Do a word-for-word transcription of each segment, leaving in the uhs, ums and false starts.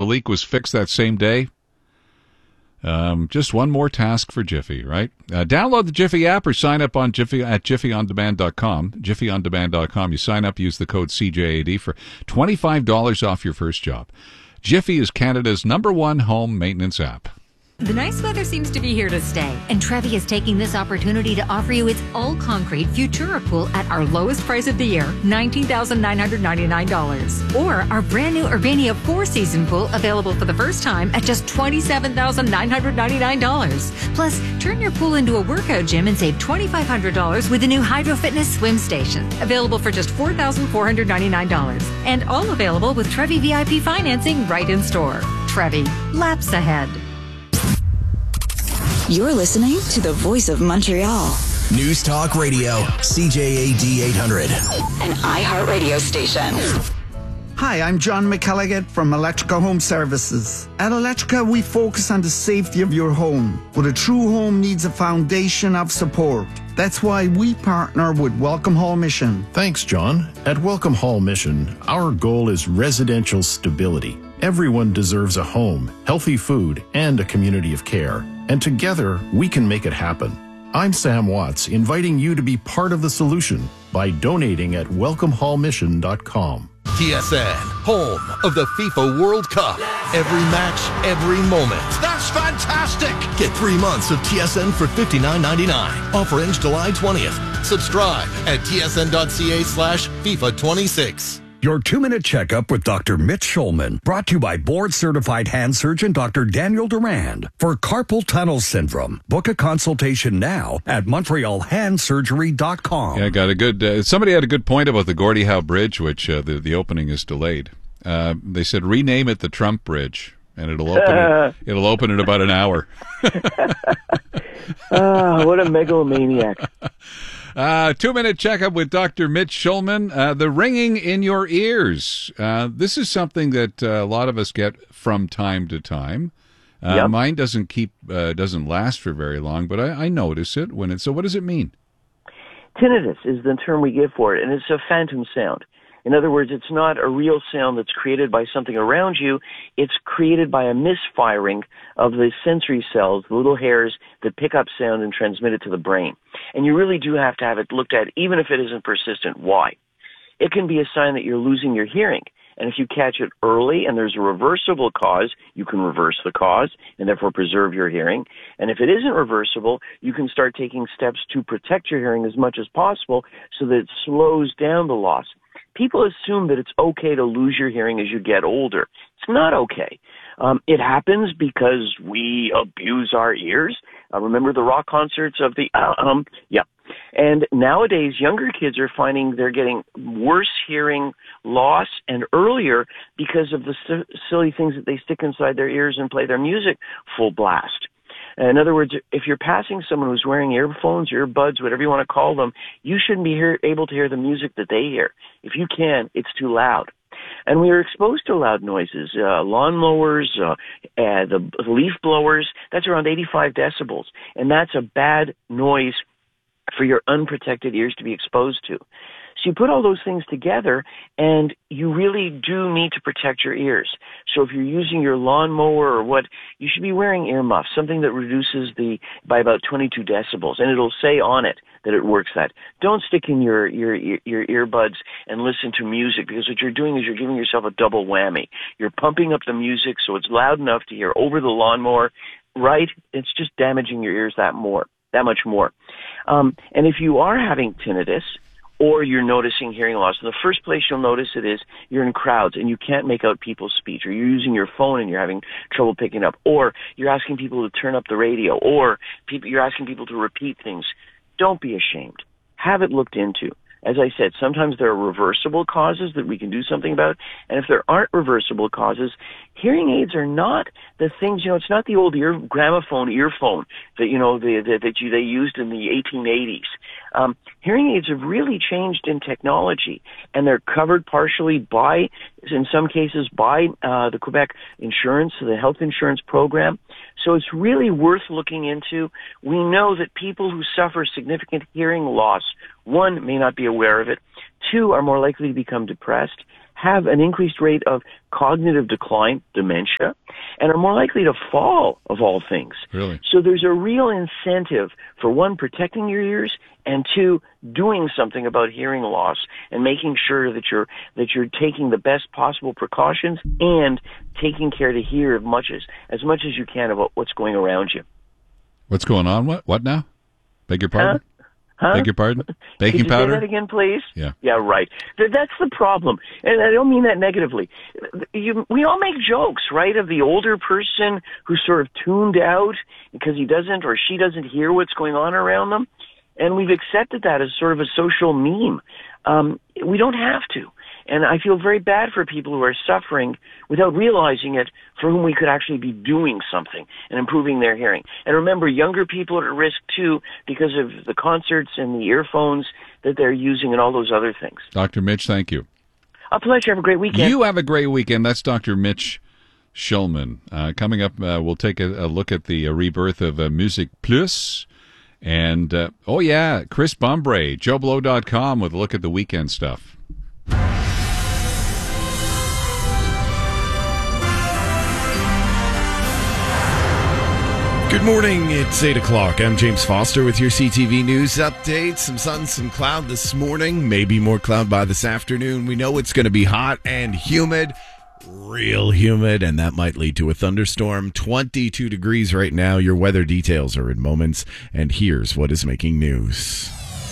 leak was fixed that same day. Um, just one more task for Jiffy, right? Uh, download the Jiffy app or sign up on Jiffy at jiffy on demand dot com. jiffy on demand dot com. You sign up, use the code C J A D for twenty-five dollars off your first job. Jiffy is Canada's number one home maintenance app. The nice weather seems to be here to stay, and Trevi is taking this opportunity to offer you its all-concrete Futura pool at our lowest price of the year, nineteen thousand nine hundred ninety-nine dollars. Or our brand new Urbania four-season pool available for the first time at just twenty-seven thousand nine hundred ninety-nine dollars. Plus, turn your pool into a workout gym and save twenty-five hundred dollars with the new Hydro Fitness swim station, available for just four thousand four hundred ninety-nine dollars. And all available with Trevi V I P financing right in store. Trevi, laps ahead. You're listening to the Voice of Montreal. News Talk Radio, C J A D eight hundred. An iHeartRadio station. Hi, I'm John McElligott from Electrica Home Services. At Electrica, we focus on the safety of your home, but a true home needs a foundation of support. That's why we partner with Welcome Hall Mission. Thanks, John. At Welcome Hall Mission, our goal is residential stability. Everyone deserves a home, healthy food, and a community of care. And together, we can make it happen. I'm Sam Watts, inviting you to be part of the solution by donating at welcome hall mission dot com. T S N, home of the FIFA World Cup. Every match, every moment. That's fantastic! Get three months of T S N for fifty-nine ninety-nine. Offer ends July twentieth. Subscribe at tsn.ca slash FIFA 26. Your two-minute checkup with Doctor Mitch Schulman, brought to you by board-certified hand surgeon Doctor Daniel Durand for carpal tunnel syndrome. Book a consultation now at montreal hand surgery dot com. Yeah, got a good. Uh, somebody had a good point about the Gordie Howe Bridge, which uh, the the opening is delayed. Uh, they said rename it the Trump Bridge, and it'll open. Uh. It, it'll open in about an hour. Ah, what a megalomaniac. Uh, two-minute checkup with Doctor Mitch Schulman. Uh, the ringing in your ears. Uh, this is something that uh, a lot of us get from time to time. Uh, yep. Mine doesn't keep, uh, doesn't last for very long, but I, I notice it when it's. So, what does it mean? Tinnitus is the term we give for it, and it's a phantom sound. In other words, it's not a real sound that's created by something around you. It's created by a misfiring of the sensory cells, the little hairs that pick up sound and transmit it to the brain. And you really do have to have it looked at, even if it isn't persistent. Why? It can be a sign that you're losing your hearing. And if you catch it early and there's a reversible cause, you can reverse the cause and therefore preserve your hearing. And if it isn't reversible, you can start taking steps to protect your hearing as much as possible so that it slows down the loss. People assume that it's okay to lose your hearing as you get older. It's not okay. Um, it happens because we abuse our ears. Uh, remember the rock concerts of the, uh, um, yeah. And nowadays, younger kids are finding they're getting worse hearing loss and earlier because of the s- silly things that they stick inside their ears and play their music full blast. In other words, if you're passing someone who's wearing earphones, earbuds, whatever you want to call them, you shouldn't be hear, able to hear the music that they hear. If you can, it's too loud. And we are exposed to loud noises, uh, lawnmowers, uh, uh, the leaf blowers. That's around eighty-five decibels. And that's a bad noise for your unprotected ears to be exposed to. So you put all those things together, and you really do need to protect your ears. So if you're using your lawnmower or what, you should be wearing earmuffs, something that reduces the by about twenty-two decibels, and it'll say on it that it works that. Don't stick in your your your earbuds and listen to music, because what you're doing is you're giving yourself a double whammy. You're pumping up the music so it's loud enough to hear over the lawnmower, right? It's just damaging your ears that more, that much more. Um, and if you are having tinnitus, or you're noticing hearing loss, the first place you'll notice it is you're in crowds and you can't make out people's speech, or you're using your phone and you're having trouble picking up, or you're asking people to turn up the radio, or people, you're asking people to repeat things. Don't be ashamed. Have it looked into. As I said, sometimes there are reversible causes that we can do something about, and if there aren't reversible causes, hearing aids are not the things, you know, it's not the old ear gramophone earphone that, you know, the, the, that you, they used in the eighteen eighties. Um, hearing aids have really changed in technology, and they're covered partially by, in some cases, by uh, the Quebec insurance, the health insurance program. So it's really worth looking into. We know that people who suffer significant hearing loss, one, may not be aware of it, two, are more likely to become depressed, have an increased rate of cognitive decline, dementia, and are more likely to fall, of all things. Really? So there's a real incentive for, one, protecting your ears, and two, doing something about hearing loss and making sure that you're that you're taking the best possible precautions and taking care to hear as much as as much as you can about what's going around you. What's going on? What? What now? Beg your pardon? Huh? Huh? Beg your pardon? Baking Could you powder? say that again, please? Yeah. Yeah, right. Th- That's the problem. And I don't mean that negatively. You, we all make jokes, right, of the older person who's sort of tuned out because he doesn't or she doesn't hear what's going on around them. And we've accepted that as sort of a social meme. Um, we don't have to. And I feel very bad for people who are suffering without realizing it, for whom we could actually be doing something and improving their hearing. And remember, younger people are at risk too because of the concerts and the earphones that they're using and all those other things. Doctor Mitch, thank you. A pleasure. Have a great weekend. You have a great weekend. That's Doctor Mitch Schulman. Uh, coming up, uh, we'll take a, a look at the uh, rebirth of uh, Music Plus. And, uh, oh yeah, Chris Bumbray, joe blow dot com with a look at the weekend stuff. Good morning, it's eight o'clock. I'm James Foster with your C T V News update. Some sun, some cloud this morning, maybe more cloud by this afternoon. We know it's going to be hot and humid, real humid, and that might lead to a thunderstorm. twenty-two degrees right now. Your weather details are in moments, and here's what is making news.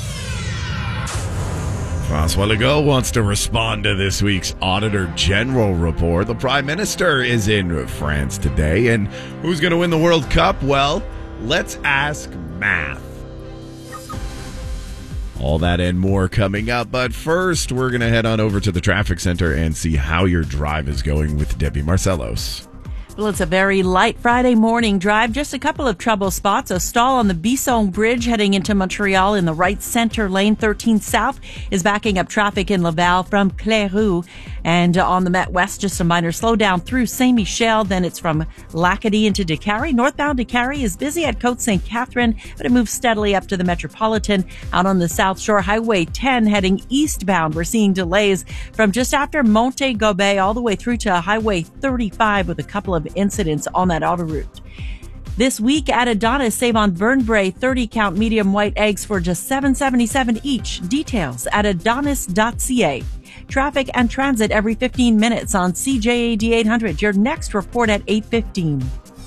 François Legault wants to respond to this week's Auditor General report. The Prime Minister is in France today, and who's going to win the World Cup? Well, let's ask math. All that and more coming up, but first we're going to head on over to the traffic center and see how your drive is going with Debbie Marcellos. Well, it's a very light Friday morning drive. Just a couple of trouble spots. A stall on the Bisson Bridge heading into Montreal in the right center lane. thirteen South is backing up traffic in Laval from Cléroux. And on the Met West, just a minor slowdown through Saint Michel. Then it's from Lacadie into Décarie. Northbound Décarie is busy at Côte Saint Catherine, but it moves steadily up to the Metropolitan. Out on the South Shore, Highway ten heading eastbound. We're seeing delays from just after Monte-Gobet all the way through to Highway thirty-five with a couple of incidents on that auto route. This week at Adonis, save on Burnbrae thirty count medium white eggs for just seven dollars and seventy-seven cents each. Details at adonis dot c a. Traffic and transit every fifteen minutes on C J A D eight hundred. Your next report at eight fifteen.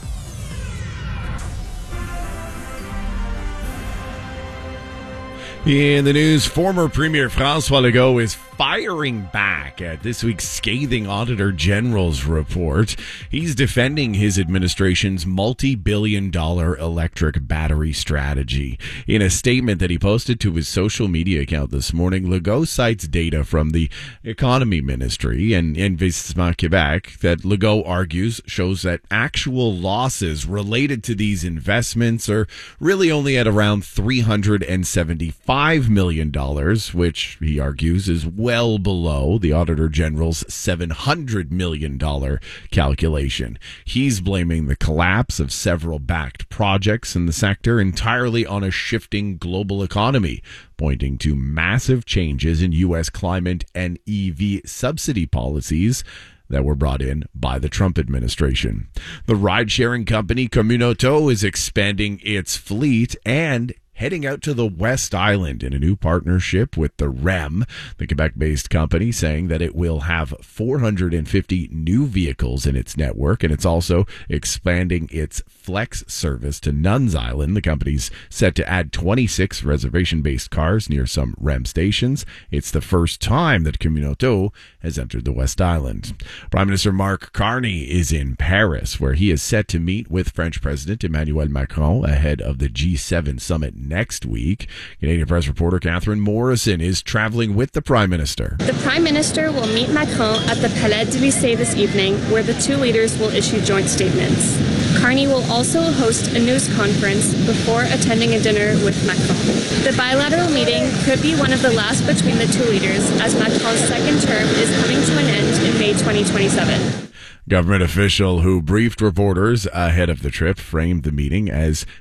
In the news, former Premier François Legault is firing back at this week's scathing Auditor General's report. He's defending his administration's multi-billion dollar electric battery strategy. In a statement that he posted to his social media account this morning, Legault cites data from the Economy Ministry and Investissement Québec that Legault argues shows that actual losses related to these investments are really only at around three hundred seventy-five million dollars, which he argues is well below the Auditor General's seven hundred million dollars calculation. He's blaming the collapse of several backed projects in the sector entirely on a shifting global economy, pointing to massive changes in U S climate and E V subsidy policies that were brought in by the Trump administration. The ride-sharing company Communauto is expanding its fleet and heading out to the West Island in a new partnership with the R E M, the Quebec-based company, saying that it will have four hundred fifty new vehicles in its network, and it's also expanding its flex service to Nuns Island. The company's set to add twenty-six reservation-based cars near some R E M stations. It's the first time that Communauto has entered the West Island. Prime Minister Mark Carney is in Paris, where he is set to meet with French President Emmanuel Macron ahead of the G seven summit next week. Canadian Press reporter Catherine Morrison is traveling with the Prime Minister. The Prime Minister will meet Macron at the Palais d'Élysée this evening, where the two leaders will issue joint statements. Carney will also host a news conference before attending a dinner with Macron. The bilateral meeting could be one of the last between the two leaders, as Macron's second term is coming to an end in May twenty twenty-seven. Government official who briefed reporters ahead of the trip framed the meeting as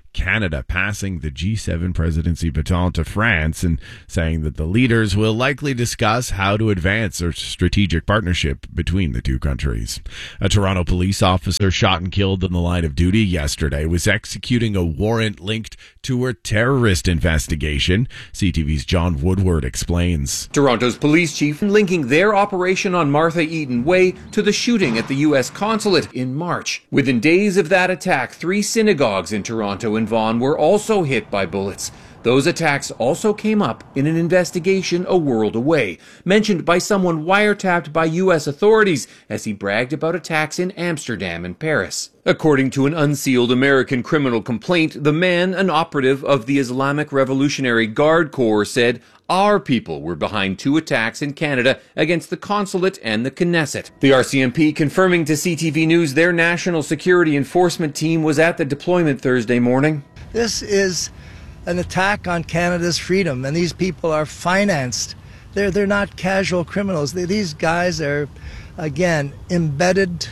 Canada passing the G seven presidency baton to France and saying that the leaders will likely discuss how to advance their strategic partnership between the two countries. A Toronto police officer shot and killed in the line of duty yesterday was executing a warrant linked to a terrorist investigation. C T V's John Woodward explains. Toronto's police chief linking their operation on Martha Eden Way to the shooting at the U S consulate in March. Within days of that attack, three synagogues in Toronto and Vaughan were also hit by bullets. Those attacks also came up in an investigation a world away, mentioned by someone wiretapped by U S authorities as he bragged about attacks in Amsterdam and Paris. According to an unsealed American criminal complaint, the man, an operative of the Islamic Revolutionary Guard Corps, said, "Our people were behind two attacks in Canada against the consulate and the Knesset." The R C M P confirming to C T V News their national security enforcement team was at the deployment Thursday morning. This is an attack on Canada's freedom, and these people are financed. They're, they're not casual criminals. They, these guys are, again, embedded,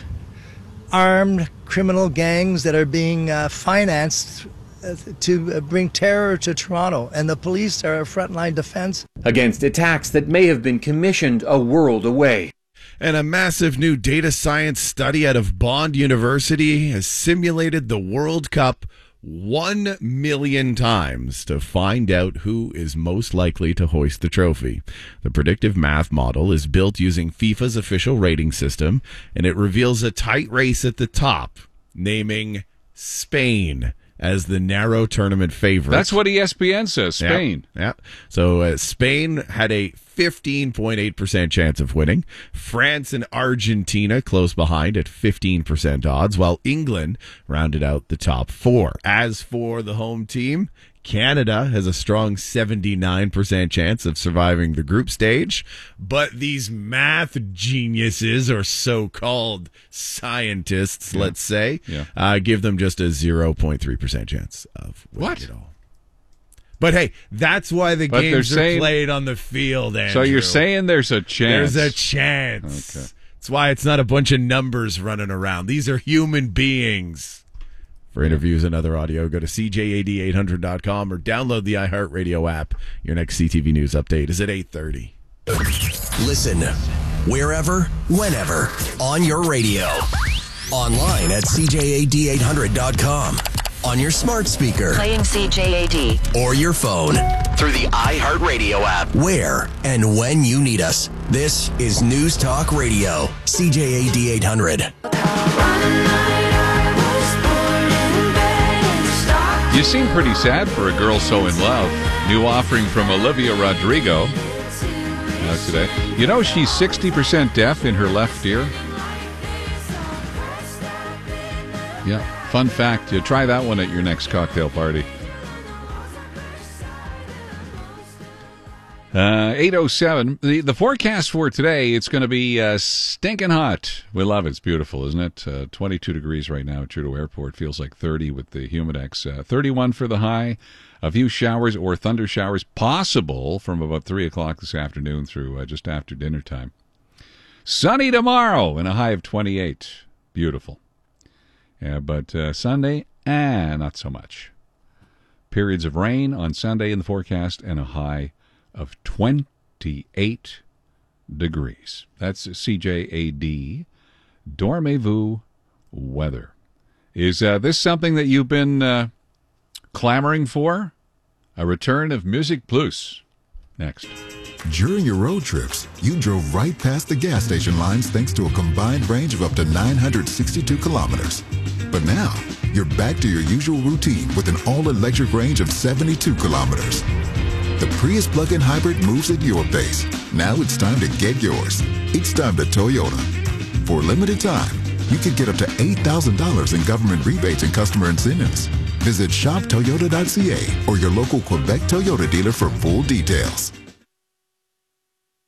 armed criminal gangs that are being uh, financed to bring terror to Toronto, and the police are a frontline defense against attacks that may have been commissioned a world away. And a massive new data science study out of Bond University has simulated the World Cup one million times to find out who is most likely to hoist the trophy. The predictive math model is built using FIFA's official rating system, and it reveals a tight race at the top, naming Spain as the narrow tournament favorite. That's what E S P N says, Spain. Yeah. yeah. So uh, Spain had a fifteen point eight percent chance of winning. France and Argentina close behind at fifteen percent odds, while England rounded out the top four. As for the home team, Canada has a strong seventy-nine percent chance of surviving the group stage, but these math geniuses, or so-called scientists, yeah. let's say, yeah. uh, give them just a zero point three percent chance of winning what? it all. But hey, that's why the but games saying, are played on the field, Andrew. So you're saying there's a chance. There's a chance. Okay. That's why it's not a bunch of numbers running around. These are human beings. For interviews and other audio, go to C J A D eight hundred dot com or download the iHeartRadio app. Your next C T V News update is at eight thirty. Listen wherever, whenever, on your radio. Online at C J A D eight hundred dot com. On your smart speaker. Playing C J A D. Or your phone. Through the iHeartRadio app. Where and when you need us. This is News Talk Radio. C J A D eight hundred. You seem pretty sad for a girl so in love. New offering from Olivia Rodrigo uh, today. You know she's sixty percent deaf in her left ear? Yeah, fun fact. You try that one at your next cocktail party. Uh, eight oh seven. The, the forecast for today, it's going to be uh, stinking hot. We love it. It's beautiful, isn't it? Uh, twenty-two degrees right now at Trudeau Airport. Feels like thirty with the Humidex. Uh, thirty-one for the high. A few showers or thunder showers possible from about three o'clock this afternoon through uh, just after dinner time. Sunny tomorrow and a high of twenty-eight. Beautiful. Yeah, but uh, Sunday, eh, not so much. Periods of rain on Sunday in the forecast and a high of twenty-eight degrees. That's C J A D Dormez-vous weather. Is uh, this something that you've been uh, clamoring for? A return of Music Plus. Next. During your road trips, you drove right past the gas station lines thanks to a combined range of up to nine hundred sixty-two kilometers. But now, you're back to your usual routine with an all-electric range of seventy-two kilometers. The Prius plug-in hybrid moves at your pace. Now it's time to get yours. It's time to Toyota. For a limited time, you can get up to eight thousand dollars in government rebates and customer incentives. Visit shop toyota dot c a or your local Quebec Toyota dealer for full details.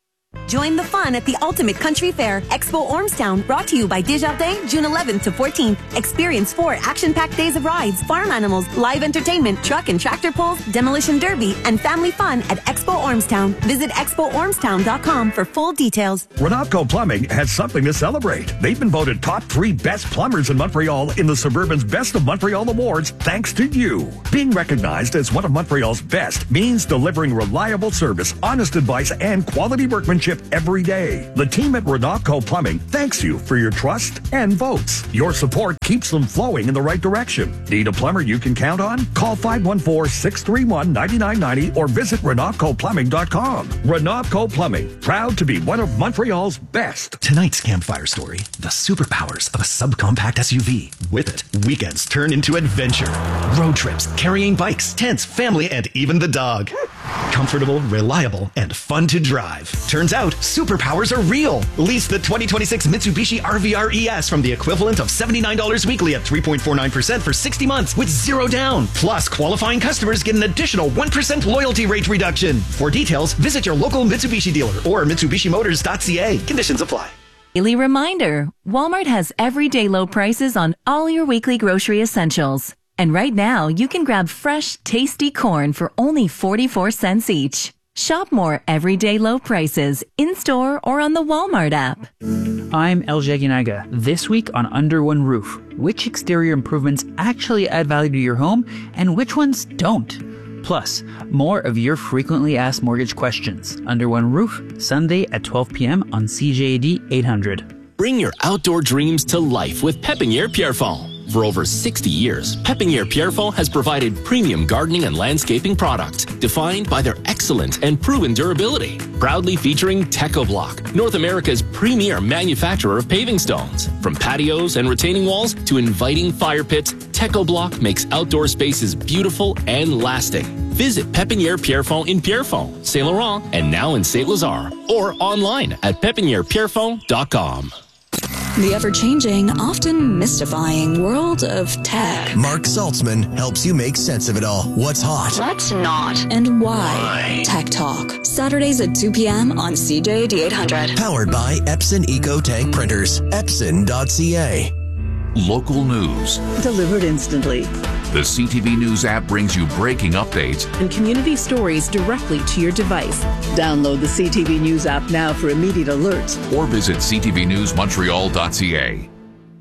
Join the fun at the Ultimate Country Fair, Expo Ormstown, brought to you by Desjardins, June eleventh to fourteenth. Experience four action-packed days of rides, farm animals, live entertainment, truck and tractor pulls, demolition derby, and family fun at Expo Ormstown. Visit expo ormstown dot com for full details. Renatco Plumbing has something to celebrate. They've been voted top three best plumbers in Montreal in the Suburban's Best of Montreal Awards thanks to you. Being recognized as one of Montreal's best means delivering reliable service, honest advice, and quality workmanship every day. The team at Renatco Plumbing thanks you for your trust and votes. Your support keeps them flowing in the right direction. Need a plumber you can count on? Call five one four, six three one, nine nine nine zero or visit renatco plumbing dot com. Renatco Plumbing, proud to be one of Montreal's best. Tonight's campfire story, the superpowers of a subcompact S U V. With it, weekends turn into adventure. Road trips, carrying bikes, tents, family, and even the dog. Comfortable, reliable, and fun to drive. Turns out, superpowers are real. Lease the twenty twenty-six Mitsubishi R V R E S from the equivalent of seventy-nine dollars weekly at three point four nine percent for sixty months with zero down. Plus, qualifying customers get an additional one percent loyalty rate reduction. For details, visit your local Mitsubishi dealer or mitsubishi motors dot c a. Conditions apply. Daily reminder, Walmart has everyday low prices on all your weekly grocery essentials. And right now, you can grab fresh, tasty corn for only forty-four cents each. Shop more everyday low prices in-store or on the Walmart app. I'm El Jaginaga. This week on Under One Roof, which exterior improvements actually add value to your home and which ones don't? Plus, more of your frequently asked mortgage questions. Under One Roof, Sunday at twelve p.m. on C J A D eight hundred. Bring your outdoor dreams to life with Pépinière Pierrefonds. For over sixty years, Pépinière Pierrefonds has provided premium gardening and landscaping products defined by their excellent and proven durability. Proudly featuring TechoBlock, North America's premier manufacturer of paving stones. From patios and retaining walls to inviting fire pits, TechoBlock makes outdoor spaces beautiful and lasting. Visit Pépinière Pierrefonds in Pierrefonds, Saint Laurent, and now in Saint Lazare, or online at pépinière pierrefonds dot com. The ever-changing, often mystifying world of tech. Mark Saltzman helps you make sense of it all. What's hot? What's not? And why? why? Tech Talk. Saturdays at two p.m. on C J A D eight hundred. Powered by Epson EcoTank Printers. Epson dot c a. Local news. Delivered instantly. The C T V News app brings you breaking updates and community stories directly to your device. Download the C T V News app now for immediate alerts. Or visit c t v news montreal dot c a.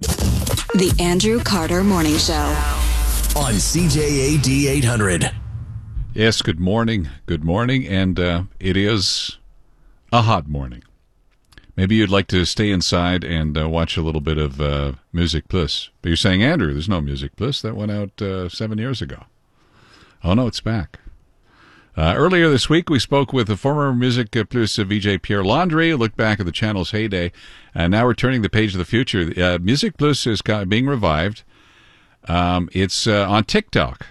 The Andrew Carter Morning Show. On C J A D eight hundred. Yes, good morning. Good morning. And uh, it is a hot morning. Maybe you'd like to stay inside and uh, watch a little bit of uh, Music Plus. But you're saying, Andrew, there's no Music Plus. That went out uh, seven years ago. Oh, no, it's back. Uh, earlier this week, we spoke with the former Music Plus V J Pierre Landry, looked back at the channel's heyday, and now we're turning the page of the future. Uh, Music Plus is being revived. Um, it's uh, on TikTok.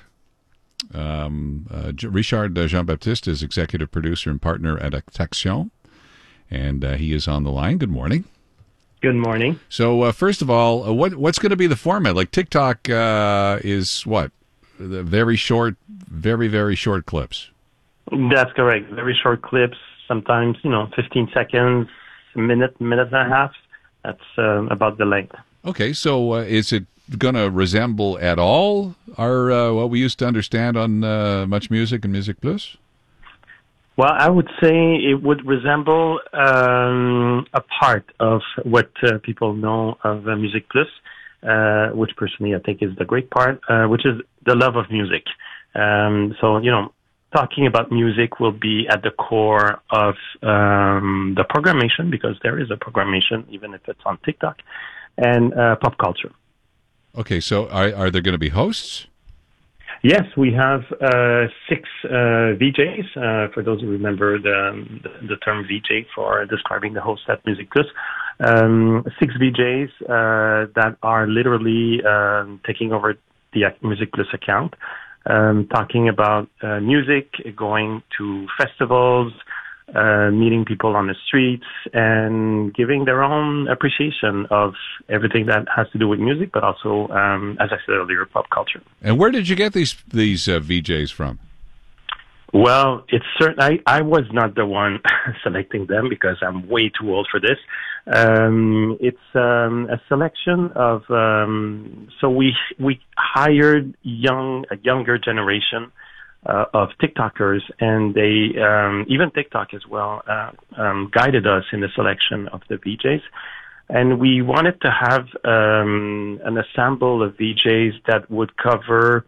Um, uh, Richard Jean-Baptiste is executive producer and partner at Action. And uh, he is on the line. Good morning. Good morning. So, uh, first of all, uh, what what's going to be the format? Like TikTok uh, is what? The very short, very, very short clips. That's correct. Very short clips, sometimes, you know, fifteen seconds, a minute, minute and a half. That's uh, about the length. Okay, so uh, is it going to resemble at all our uh, what we used to understand on uh, Much Music and Music Plus? Well, I would say it would resemble um, a part of what uh, people know of uh, Music Plus, uh, which personally I think is the great part, uh, which is the love of music. Um, so, you know, talking about music will be at the core of um, the programmation, because there is a programmation, even if it's on TikTok, and uh, pop culture. Okay, so are, are there going to be hosts? Yes, we have uh, six uh, V Js, uh, for those who remember the, the, the term V J for describing the host at Music Plus. Um, six V Js uh, that are literally um, taking over the Music Plus account, um, talking about uh, music, going to festivals, uh, meeting people on the streets, and giving their own appreciation of everything that has to do with music, but also, um, as I said earlier, pop culture. And where did you get these these uh, V Js from? Well, it's certain. I, I was not the one selecting them because I'm way too old for this. Um, it's um, a selection of. Um, so we we hired young a younger generation uh, of TikTokers, and they um, even TikTok as well uh, um, guided us in the selection of the V Js. And we wanted to have um, an ensemble of V Js that would cover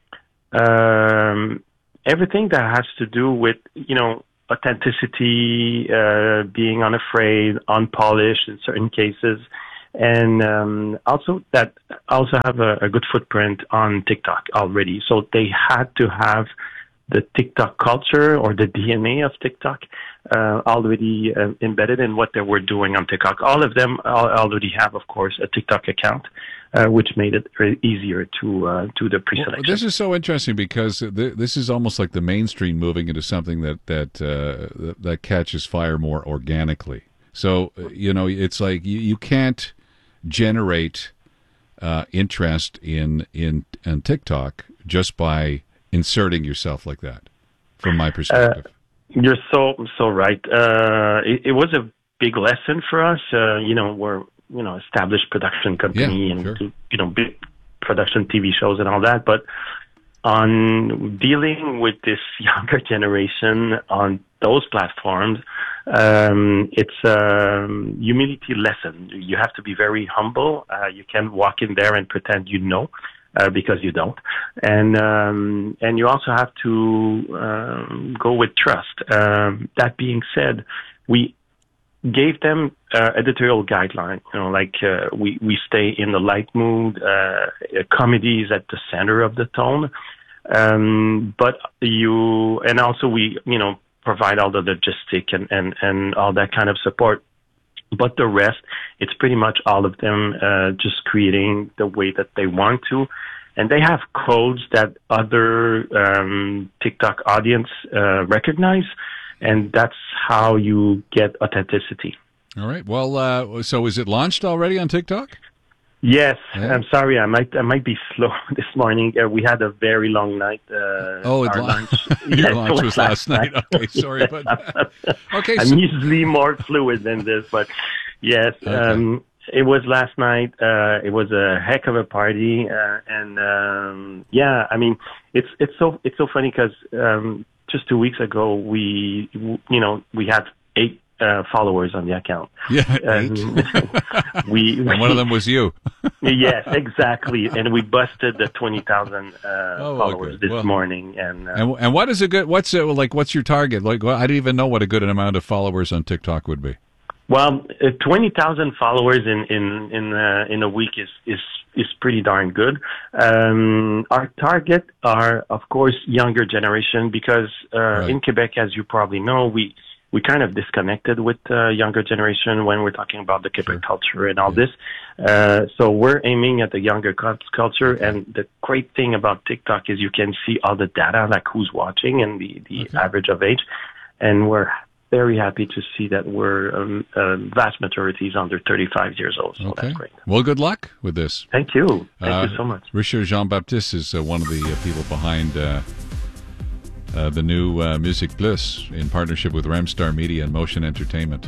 um, everything that has to do with, you know, authenticity, uh, being unafraid, unpolished in certain cases, and um, also that also have a, a good footprint on TikTok already. So they had to have the TikTok culture or the D N A of TikTok uh, already uh, embedded in what they were doing on TikTok. All of them already have, of course, a TikTok account, uh, which made it very easier to uh, do the pre-selection. Well, this is so interesting because th- this is almost like the mainstream moving into something that that uh, that catches fire more organically. So you know, it's like you, you can't generate uh, interest in in in TikTok just by inserting yourself like that, from my perspective. Uh, you're so so right. Uh, it, it was a big lesson for us. Uh, you know, we're you know established production company yeah, and sure. you know big production T V shows and all that, but on dealing with this younger generation on those platforms, um, it's a um, humility lesson. You have to be very humble. Uh, you can't walk in there and pretend you know. Uh, because you don't, and um, and you also have to um, go with trust. Um, that being said, we gave them uh, editorial guideline. You know, like uh, we we stay in the light mood. Uh, comedy is at the center of the tone, um, but you and also we you know provide all the logistic and and and all that kind of support. But the rest, it's pretty much all of them uh, just creating the way that they want to. And they have codes that other um, TikTok audience uh, recognize, and that's how you get authenticity. All right. Well, uh, so is it launched already on TikTok? Yes. Yeah. I'm sorry. I might I might be slow this morning. Uh, we had a very long night. Uh, oh, our la- lunch. your Yes, lunch it was last night. night. Okay, sorry, but okay. I'm So, usually more fluid than this, but yes, Okay. um, it was last night. Uh, it was a heck of a party, uh, and um, yeah, I mean, it's it's so it's so funny because um, just two weeks ago we you know we had eight uh, followers on the account. Yeah, and we, we and one of them was you. Yes, exactly, and we busted the twenty thousand uh, Oh, followers okay. this Well, morning, and, uh, And, and what is a good? What's it like? What's your target? Like, well, I didn't even know what a good amount of followers on TikTok would be. well, uh, twenty thousand followers in in in uh, in a week is is is pretty darn good. Um, our target are, of course, younger generation because uh, Right. in Quebec, as you probably know, we. We kind of disconnected with uh, younger generation when we're talking about the Quebec culture and all this. Uh, so we're aiming at the younger cult- culture. And the great thing about TikTok is you can see all the data, like who's watching and the, the Okay. average of age. And we're very happy to see that we're um, uh, vast majority is under thirty-five years old. So Okay. that's great. Well, good luck with this. Thank you. Thank Uh, you so much. Richard Jean-Baptiste is uh, one of the uh, people behind uh, uh, the new uh, Music Plus in partnership with Remstar Media and Motion Entertainment.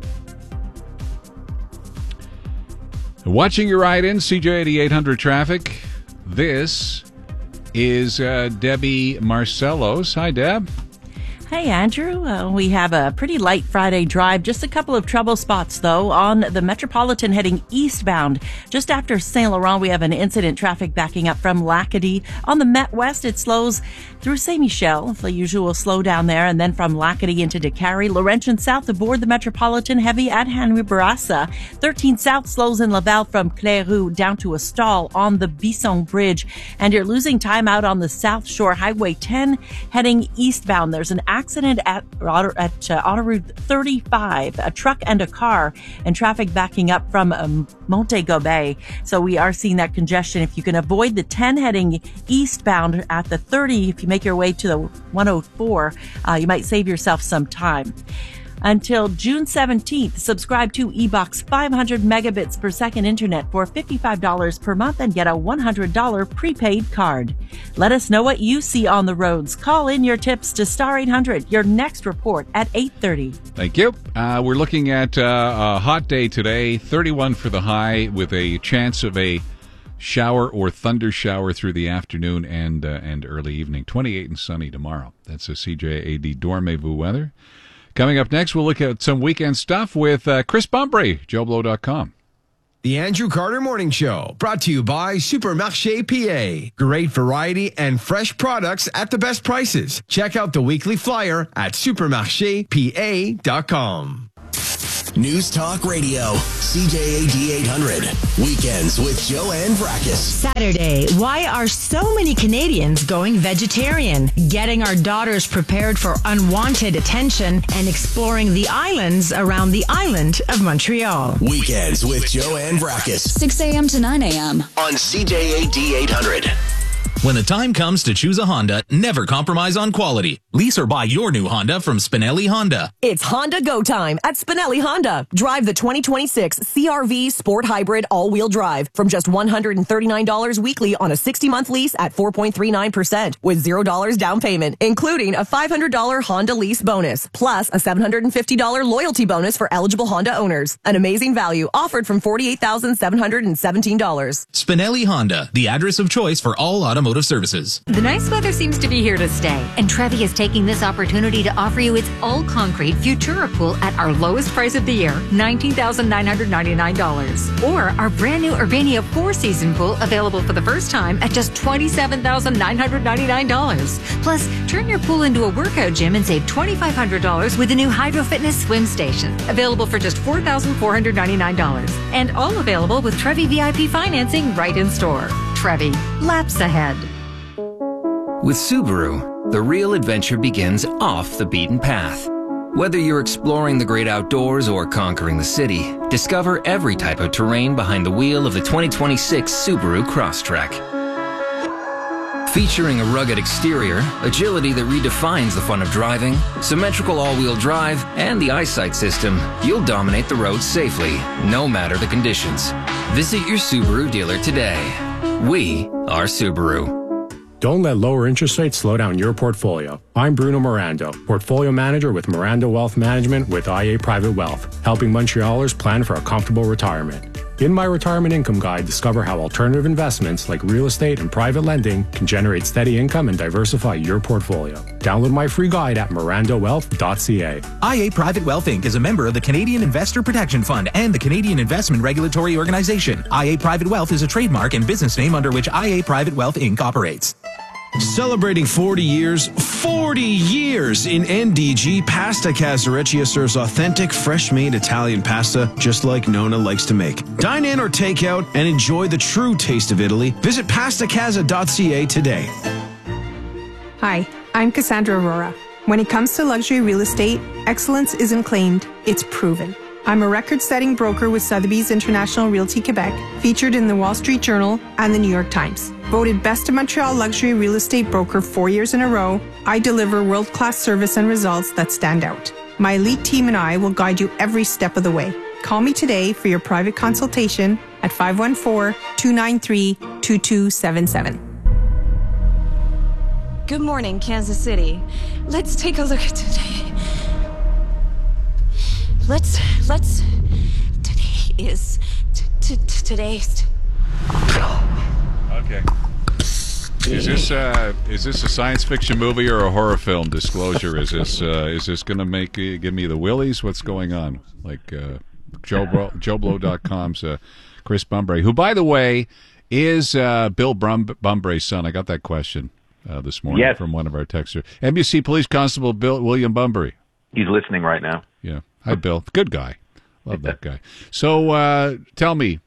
Watching your ride in C J eighty-eight hundred traffic. This is uh, Debbie Marcellos. Hi, Deb. Hey, Andrew. Uh, we have a pretty light Friday drive. Just a couple of trouble spots, though, on the Metropolitan heading eastbound. Just after Saint Laurent, we have an incident traffic backing up from Lacadie. On the Met West, it slows through Saint Michel, the usual slowdown there, and then from Lacadie into Décarie. Laurentian South aboard the Metropolitan heavy at Henry Bourassa. thirteen South slows in Laval from Clairou down to a stall on the Bisson Bridge. And you're losing time out on the South Shore Highway ten heading eastbound. There's an accident at, at uh, Autoroute thirty-five, a truck and a car, and traffic backing up from um, Montego Bay. So we are seeing that congestion. If you can avoid the ten heading eastbound at the thirty, if you make your way to the one oh four, uh, you might save yourself some time. Until June seventeenth, subscribe to eBox five hundred megabits per second internet for fifty-five dollars per month and get a one hundred dollars prepaid card. Let us know what you see on the roads. Call in your tips to Star eight hundred. Your next report at eight thirty. Thank you. Uh, we're looking at uh, a hot day today, thirty-one for the high with a chance of a shower or thunder shower through the afternoon and uh, and early evening. twenty-eight and sunny tomorrow. That's a C J A D Dormez-vous weather. Coming up next, we'll look at some weekend stuff with uh, Chris Bumbry, joe blow dot com. The Andrew Carter Morning Show, brought to you by Supermarché P A. Great variety and fresh products at the best prices. Check out the weekly flyer at supermarché p a dot com. News Talk Radio, C J A D eight hundred. Weekends with Joanne Vrackus. Saturday, why are so many Canadians going vegetarian? Getting our daughters prepared for unwanted attention and exploring the islands around the island of Montreal. Weekends with Joanne Vrackus. six a.m. to nine a.m. on C J A D eight hundred. When the time comes to choose a Honda, never compromise on quality. Lease or buy your new Honda from Spinelli Honda. It's Honda Go Time at Spinelli Honda. Drive the twenty twenty-six C R V Sport Hybrid All-Wheel Drive from just one hundred thirty-nine dollars weekly on a sixty-month lease at four point three nine percent with zero dollars down payment, including a five hundred dollars Honda lease bonus, plus a seven hundred fifty dollars loyalty bonus for eligible Honda owners. An amazing value offered from forty-eight thousand seven hundred seventeen dollars. Spinelli Honda, the address of choice for all automotive services. The nice weather seems to be here to stay, and Trevi is taking this opportunity to offer you its all-concrete Futura pool at our lowest price of the year, nineteen thousand nine hundred ninety-nine dollars. Or our brand new Urbania four-season pool available for the first time at just twenty-seven thousand nine hundred ninety-nine dollars. Plus, turn your pool into a workout gym and save twenty-five hundred dollars with the new Hydro Fitness swim station, available for just four thousand four hundred ninety-nine dollars. And all available with Trevi V I P financing right in store. Trevi, laps ahead. With Subaru, the real adventure begins off the beaten path. Whether you're exploring the great outdoors or conquering the city, discover every type of terrain behind the wheel of the twenty twenty-six Subaru Crosstrek. Featuring a rugged exterior, agility that redefines the fun of driving, symmetrical all-wheel drive, and the eyesight system, you'll dominate the roads safely, no matter the conditions. Visit your Subaru dealer today. We are Subaru. Don't let lower interest rates slow down your portfolio. I'm Bruno Mirando, Portfolio Manager with Mirando Wealth Management with I A Private Wealth, helping Montrealers plan for a comfortable retirement. In my Retirement Income Guide, discover how alternative investments like real estate and private lending can generate steady income and diversify your portfolio. Download my free guide at mirando wealth dot c a. I A Private Wealth Incorporated is a member of the Canadian Investor Protection Fund and the Canadian Investment Regulatory Organization. I A Private Wealth is a trademark and business name under which I A Private Wealth Incorporated operates. Celebrating forty years, forty years in N D G, Pasta Casareccia serves authentic, fresh-made Italian pasta just like Nona likes to make. Dine in or take out and enjoy the true taste of Italy. Visit pasta casa dot c a today. Hi, I'm Cassandra Aurora. When it comes to luxury real estate, excellence isn't claimed, it's proven. I'm a record-setting broker with Sotheby's International Realty Quebec, featured in the Wall Street Journal and the New York Times. Voted Best of Montreal Luxury Real Estate Broker four years in a row, I deliver world-class service and results that stand out. My elite team and I will guide you every step of the way. Call me today for your private consultation at five one four, two nine three, two two seven seven. Good morning, Kansas City. Let's take a look at today. Let's, let's, today is, t- t- t- today's. Okay. Is this uh, is this a science fiction movie or a horror film? Disclosure. Is this uh, is this going to make uh, give me the willies? What's going on? Like uh, Joe Bro- joe blow dot com's uh, Chris Bumbry, who, by the way, is uh, Bill Brum- Bumbry's son. I got that question uh, this morning yes. from one of our texters. M U C Police Constable Bill William Bumbry. He's listening right now. Yeah. Hi, Bill. Good guy. Love that guy. So uh, tell me,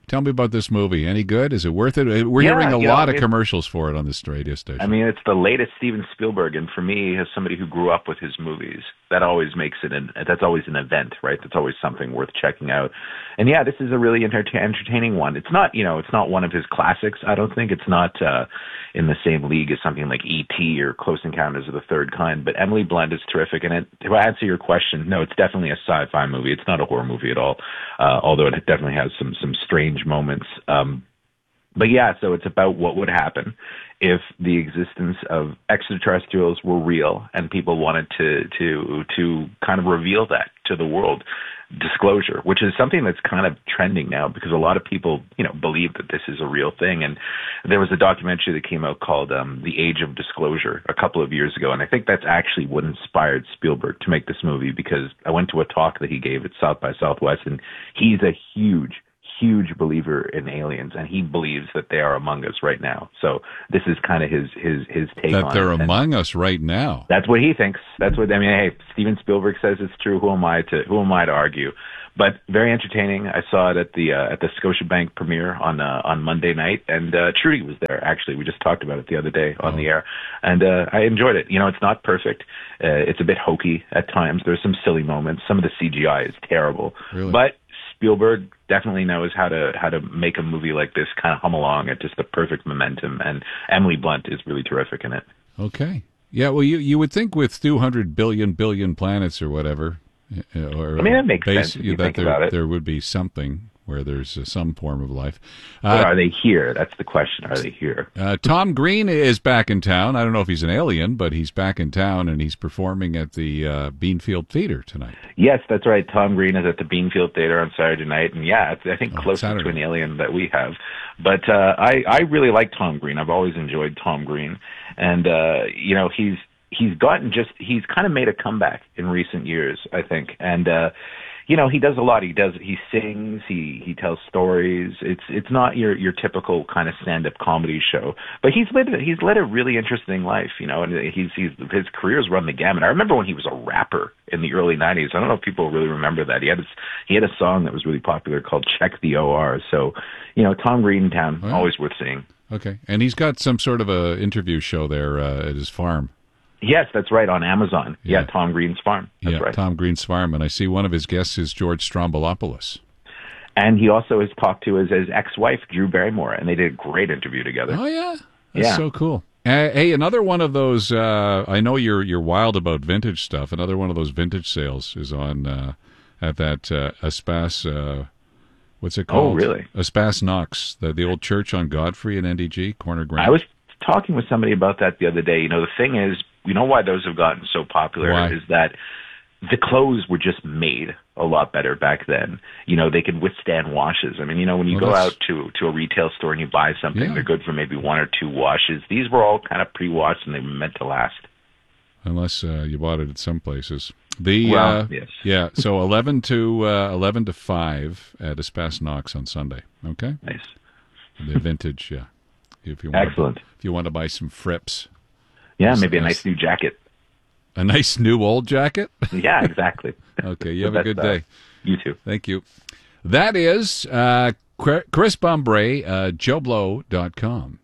Tell me about this movie. Any good? Is it worth it? We're Yeah, hearing a you know, lot of it- commercials for it on this radio station. I mean, it's the latest Steven Spielberg, and for me, as somebody who grew up with his movies, that always makes it an that's always an event, right? That's always something worth checking out. And yeah, this is a really enter- entertaining one. It's not, you know, it's not one of his classics. I don't think it's not uh, in the same league as something like E T or Close Encounters of the Third Kind. But Emily Blunt is terrific, and it, to answer your question, no, it's definitely a sci-fi movie. It's not a horror movie at all, uh, although it definitely has some some strange moments. Um, but yeah, so it's about what would happen if the existence of extraterrestrials were real and people wanted to to to kind of reveal that to the world. Disclosure, which is something that's kind of trending now because a lot of people, you know, believe that this is a real thing. And there was a documentary that came out called um, The Age of Disclosure a couple of years ago. And I think that's actually what inspired Spielberg to make this movie, because I went to a talk that he gave at South by Southwest, and he's a huge, huge believer in aliens, and he believes that they are among us right now. So this is kind of his his his take that on they're it. And among us right now. that's what he thinks. That's what I mean. Hey, Steven Spielberg says it's true. Who am I to who am I to argue? But very entertaining. I saw it at the uh, at the Scotiabank premiere on uh, on Monday night, and uh, Trudy was there. Actually, we just talked about it the other day on Oh. the air, and uh, I enjoyed it. You know, it's not perfect. Uh, it's a bit hokey at times. There's some silly moments. Some of the C G I is terrible, Really? but Spielberg definitely knows how to how to make a movie like this kind of hum along at just the perfect momentum. And Emily Blunt is really terrific in it. Okay. Yeah, well, you, you would think with two hundred billion billion planets or whatever, uh, or I mean, that makes base- sense if you that think there, about it. there would be something where there's uh, some form of life. But Uh, are they here? That's the question. Are they here? Uh, Tom Green is back in town. I don't know if he's an alien, but he's back in town, and he's performing at the uh, Beanfield Theater tonight. Yes, that's right. Tom Green is at the Beanfield Theater on Saturday night, and yeah, it's, I think Oh, closest Saturday. to an alien that we have. But uh, I I really like Tom Green. I've always enjoyed Tom Green, and uh, you know he's he's gotten just he's kind of made a comeback in recent years, I think, and. uh You know, he does a lot. He does. He sings. He he tells stories. It's it's not your your typical kind of stand up comedy show. But he's led he's led a really interesting life. You know, and he's he's his career's run the gamut. I remember when he was a rapper in the early nineties. I don't know if people really remember that. He had his, he had a song that was really popular called "Check the O R." So, you know, Tom Green in town, Oh, yeah. always worth seeing. Okay. And he's got some sort of a interview show there uh, at his farm. Yes, that's right, on Amazon. Yeah, Yeah. Tom Green's farm. That's yeah, right. Tom Green's farm. And I see one of his guests is George Strombolopoulos. And he also has talked to his, his ex-wife, Drew Barrymore, and they did a great interview together. Oh, yeah? That's Yeah. so cool. Uh, hey, another one of those, uh, I know you're you're wild about vintage stuff. Another one of those vintage sales is on uh, at that uh, Espas, uh, what's it called? Oh, really? Espas Knox, the, the old church on Godfrey in N D G, Corner Grand. I was talking with somebody about that the other day. You know, the thing is, you know why those have gotten so popular Why? is that the clothes were just made a lot better back then. You know, they could withstand washes. I mean, you know, when you Well, go that's- out to to a retail store and you buy something, Yeah. they're good for maybe one or two washes. These were all kind of pre-washed and they were meant to last. Unless uh, you bought it at some places. The Well, uh, yes. yeah. So eleven to uh, eleven to five at Espas Knox on Sunday. Okay. Nice. The vintage, yeah. If you want Excellent. To, if you want to buy some frips. Yeah, Yes, maybe a yes. nice new jacket. A nice new old jacket? Yeah, exactly. Okay, you have The a good best day. stuff. You too. Thank you. That is uh, Chris Bombray, uh, joe blow dot com.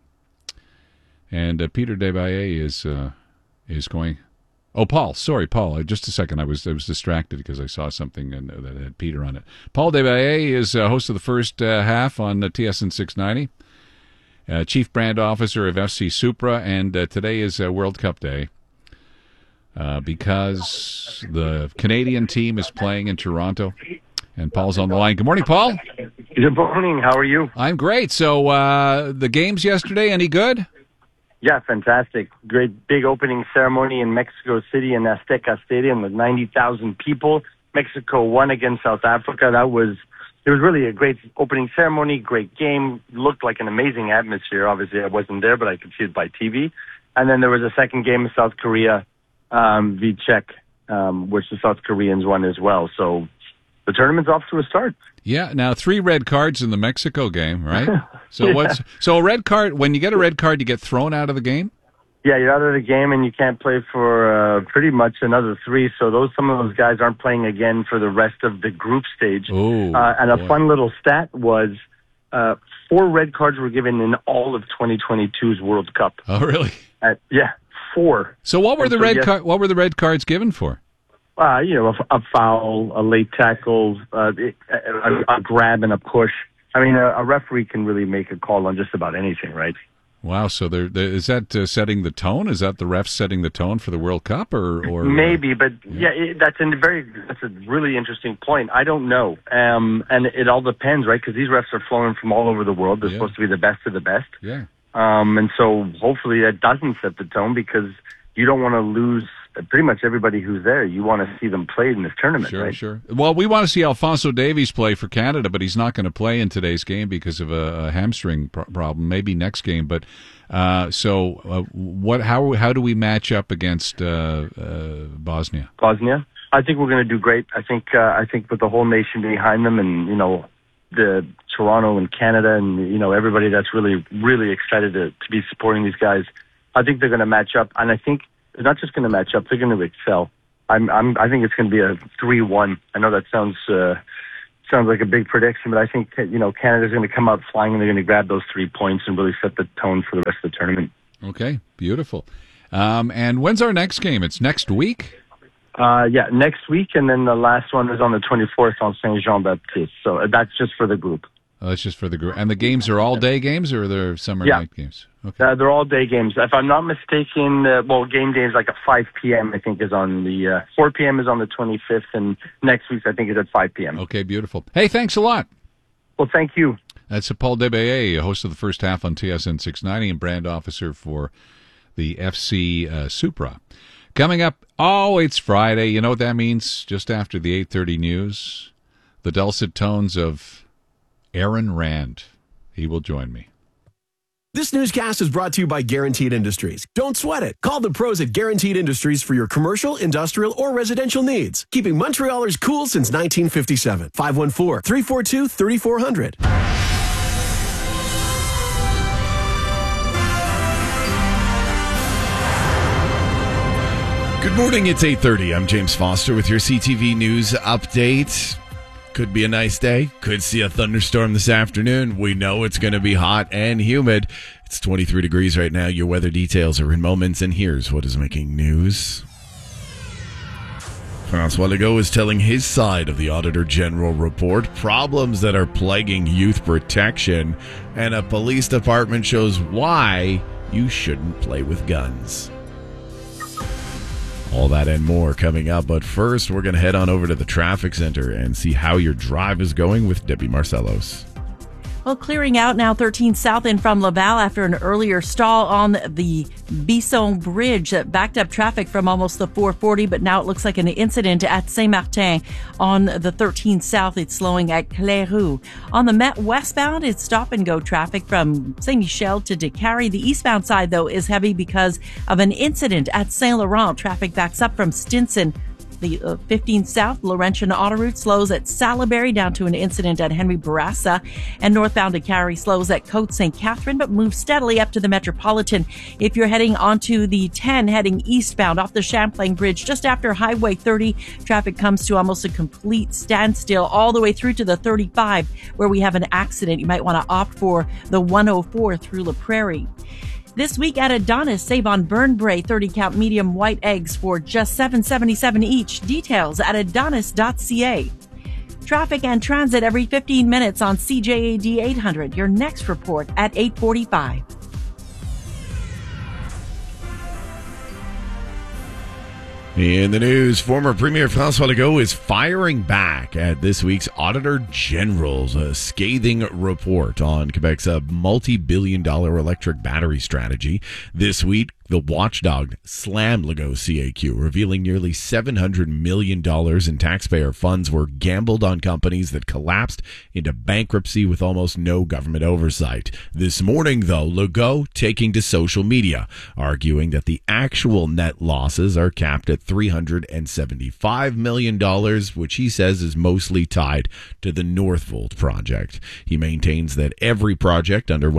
And uh, Peter Debaye is uh, is going... Oh, Paul. Sorry, Paul. Uh, Just a second. I was I was distracted because I saw something and, uh, that had Peter on it. Paul Debaye is uh, host of the first uh, half on uh, T S N six ninety. Uh, Chief Brand Officer of F C Supra, and uh, today is uh, World Cup Day uh, because the Canadian team is playing in Toronto, and Paul's on the line. Good morning, Paul. Good morning. How are you? I'm great. So uh, the games yesterday, any good? Yeah, fantastic. Great big opening ceremony in Mexico City in Azteca Stadium with ninety thousand people. Mexico won against South Africa. That was It was really a great opening ceremony, great game. Looked like an amazing atmosphere. Obviously, I wasn't there, but I could see it by T V. And then there was a second game of South Korea um, v Czech, um, which the South Koreans won as well. So the tournament's off to a start. Yeah. Now three red cards in the Mexico game, right? So Yeah. what's so a red card? When you get a red card, you get thrown out of the game. Yeah, you're out of the game and you can't play for uh, pretty much another three. So those some of those guys aren't playing again for the rest of the group stage. Oh, uh, and a boy. fun little stat was uh, four red cards were given in all of twenty twenty-two's World Cup. Oh, really? Uh, yeah, four. So what were And the so, red yes, car- What were the red cards given for? Uh, you know, a, a foul, a late tackle, uh, a, a grab and a push. I mean, a, a referee can really make a call on just about anything, right? Wow. So there, there is that uh, setting the tone? Is that the refs setting the tone for the World Cup, or, or maybe? But yeah, it, that's a very that's a really interesting point. I don't know, um, and it all depends, right? Because these refs are flowing from all over the world. They're Yeah. supposed to be the best of the best. Yeah. Um, and so hopefully that doesn't set the tone, because you don't want to lose pretty much everybody who's there. You want to see them played in this tournament, Sure, right? sure. Well, we want to see Alphonso Davies play for Canada, but he's not going to play in today's game because of a, a hamstring pro- problem. Maybe next game. But uh, so, uh, what? How how do we match up against uh, uh, Bosnia? Bosnia. I think we're going to do great. I think uh, I think with the whole nation behind them, and you know, the Toronto and Canada, and you know, everybody that's really really excited to to be supporting these guys. I think they're going to match up, and I think they're not just going to match up; they're going to excel. I'm, I'm, I think it's going to be a three one. I know that sounds uh, sounds like a big prediction, but I think you know Canada's going to come out flying, and they're going to grab those three points and really set the tone for the rest of the tournament. Okay, beautiful. Um, and when's our next game? It's next week. Uh, yeah, next week, and then the last one is on the twenty-fourth on Saint Jean Baptiste. So uh, that's just for the group. Oh, that's just for the group. And the games are all day games, or are there summer Yeah. night games? Uh, they're all day games. If I'm not mistaken, uh, well, game day is like a five p.m. I think is on the uh, four p.m. is on the twenty-fifth, and next week's I think is at five p.m. Okay, beautiful. Hey, thanks a lot. Well, thank you. That's Paul Debaye, host of the first half on T S N six ninety and brand officer for the F C uh, Supra. Coming up, oh, it's Friday. You know what that means? Just after the eight thirty news, the dulcet tones of Aaron Rand. He will join me. This newscast is brought to you by Guaranteed Industries. Don't sweat it. Call the pros at Guaranteed Industries for your commercial, industrial, or residential needs. Keeping Montrealers cool since nineteen fifty-seven. five one four, three four two, three four zero zero. Good morning, it's eight thirty. I'm James Foster with your C T V News update. Could be a nice day. Could see a thunderstorm this afternoon. We know it's going to be hot and humid. It's twenty-three degrees right now. Your weather details are in moments, and here's what is making news. François Legault is telling his side of the Auditor General report, problems that are plaguing youth protection, and a police department shows why you shouldn't play with guns. All that and more coming up, but first we're going to head on over to the traffic center and see how your drive is going with Debbie Marcellos. Well, clearing out now thirteen South in from Laval after an earlier stall on the Bisson Bridge that backed up traffic from almost the four forty, but now it looks like an incident at Saint-Martin on the thirteen South. It's slowing at Cléroux. On the Met westbound, it's stop and go traffic from Saint-Michel to Décarie. The eastbound side, though, is heavy because of an incident at Saint-Laurent. Traffic backs up from Stinson. The uh, fifteen South Laurentian Autoroute slows at Salaberry down to an incident at Henry Bourassa, and northbound Décarie slows at Côte Saint Catherine, but moves steadily up to the Metropolitan. If you're heading onto the ten, heading eastbound off the Champlain Bridge, just after Highway thirty, traffic comes to almost a complete standstill all the way through to the thirty-five, where we have an accident. You might want to opt for the one oh four through La Prairie. This week at Adonis, save on Burn Bray thirty count medium white eggs for just seven seventy-seven each. Details at adonis dot c a. Traffic and transit every fifteen minutes on C J A D eight hundred. Your next report at eight forty-five. In the news, former Premier François Legault is firing back at this week's Auditor General's a scathing report on Quebec's uh, multi-billion dollar electric battery strategy. This week, the watchdog slammed Legault's C A Q, revealing nearly seven hundred million dollars in taxpayer funds were gambled on companies that collapsed into bankruptcy with almost no government oversight. This morning, though, Legault taking to social media, arguing that the actual net losses are capped at three hundred seventy-five million dollars, which he says is mostly tied to the Northvolt project. He maintains that every project underwent